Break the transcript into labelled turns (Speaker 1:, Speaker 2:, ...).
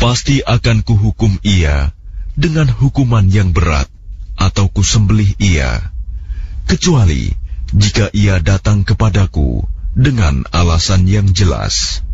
Speaker 1: pasti akan kuhukum ia dengan hukuman yang berat, atau kusembelih ia, kecuali jika ia datang kepadaku dengan alasan yang jelas.